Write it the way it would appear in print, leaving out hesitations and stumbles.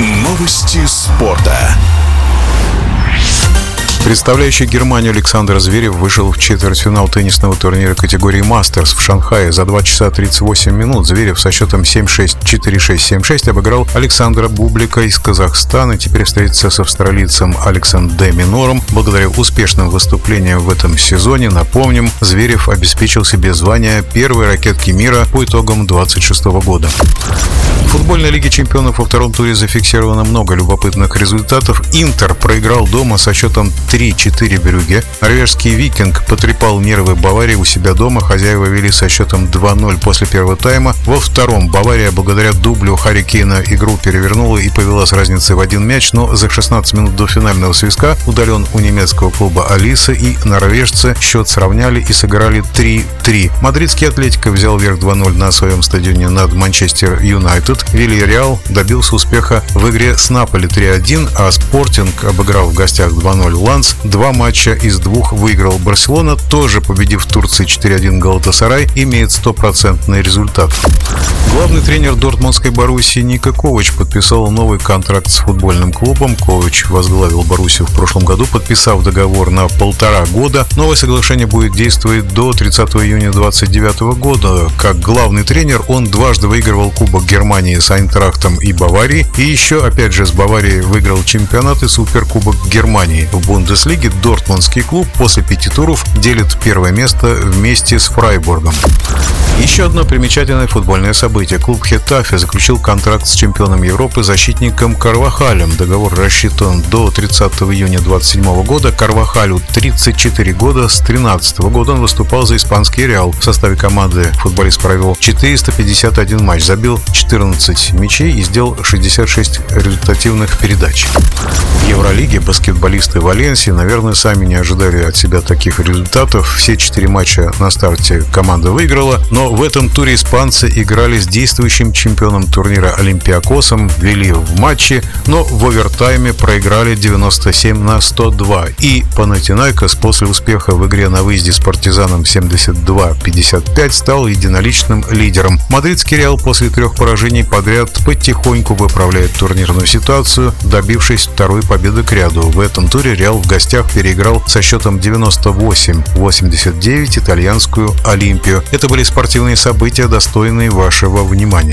Новости спорта. Представляющий Германию Александр Зверев вышел в четвертьфинал теннисного турнира категории «Мастерс» в Шанхае. За 2 часа 38 минут Зверев со счетом 7-6, 4-6, 7-6 обыграл Александра Бублика из Казахстана и теперь встретится с австралийцем Алексом де Минором. Благодаря успешным выступлениям в этом сезоне, напомним, Зверев обеспечил себе звание первой ракетки мира по итогам 2026 года. В футбольной лиге чемпионов во втором туре зафиксировано много любопытных результатов. Интер проиграл дома со счетом 3-4 Брюгге. Норвежский Викинг потрепал нервы Баварии у себя дома. Хозяева вели со счетом 2-0 после первого тайма. Во втором Бавария благодаря дублю Харри Кейна игру перевернула и повела с разницей в один мяч, но за 16 минут до финального свистка удален у немецкого клуба Алиса, и норвежцы счет сравняли и сыграли 3-3. Мадридский Атлетико взял верх 2-0 на своем стадионе над Манчестер Юнайтед. Вильяреал добился успеха в игре с Наполи 3-1, а Спортинг, обыграв в гостях 2-0 Ланс, 2 матча из 2 выиграл. Барселона, тоже победив в Турции 4-1 Галатасарай, имеет 100% результат. Главный тренер дортмундской Боруссии Ника Ковач подписал новый контракт с футбольным клубом. Ковач возглавил Боруссию в прошлом году, подписав договор на 1,5 года. Новое соглашение будет действовать до 30 июня 2029 года. Как главный тренер он дважды выигрывал Кубок Германии с Айнтрахтом и Баварией, и еще, опять же, с Баварией выиграл чемпионат и Суперкубок Германии. В Бундеслиге дортмундский клуб после 5 туров делит первое место вместе с Фрайбургом. Еще одно примечательное футбольное событие. Клуб Хетафе заключил контракт с чемпионом Европы защитником Карвахалем. Договор рассчитан до 30 июня 2027 года. Карвахалю 34 года. С 2013 года он выступал за испанский Реал. В составе команды футболист провел 451 матч, забил 14 мячей и сделал 66 результативных передач. В Евролиге баскетболисты Валенсии, наверное, сами не ожидали от себя таких результатов. Все 4 матча на старте команда выиграла, но в этом туре испанцы играли с действующим чемпионом турнира Олимпиакосом, вели в матче, но в овертайме проиграли 97-102. И Панатинайкос после успеха в игре на выезде с Партизаном 72-55 стал единоличным лидером. Мадридский Реал после 3 поражений подряд потихоньку выправляет турнирную ситуацию, добившись второй победы к ряду. В этом туре Реал в гостях переиграл со счетом 98-89 итальянскую Олимпию. Это были спортивные события, достойные вашего внимания.